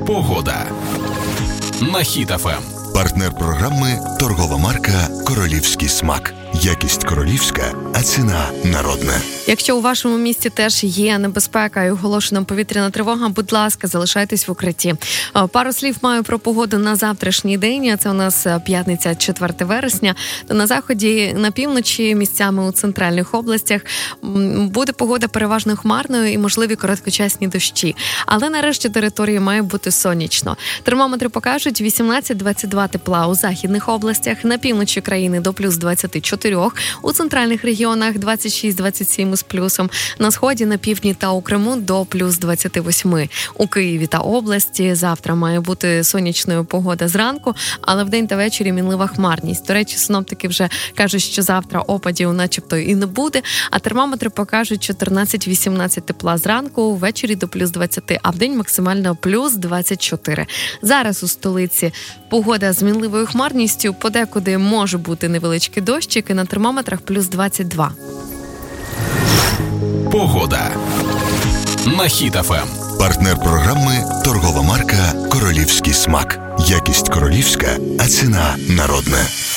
Погода на Хіт ФМ. Партнер програми торгова марка «Королівський смак». Якість королівська, а ціна народна. Якщо у вашому місті теж є небезпека і оголошена повітряна тривога, будь ласка, залишайтесь в укритті. Пару слів маю про погоду на завтрашній день. Це у нас п'ятниця, 4 вересня. На заході, на півночі, місцями у центральних областях буде погода переважно хмарною і можливі короткочасні дощі. Але нарешті території має бути сонячно. Термометри покажуть 18-22 тепла у західних областях, на півночі країни до плюс 24, у центральних регіонах 26-27 з плюсом, на сході, на півдні та у Криму до плюс 28. У Києві та області завтра має бути сонячною погода зранку, але вдень та ввечері мінлива хмарність. До речі, синоптики вже кажуть, що завтра опадів начебто і не буде, а термометри покажуть 14-18 тепла зранку, ввечері до плюс 20, а вдень максимально плюс 24. Зараз у столиці погода з мінливою хмарністю, подекуди може бути невеличкий дощик, і на термометрах плюс 22. Погода на Хіт ФМ. Партнер програми торгова марка «Королівський смак». Якість королівська, а ціна народна.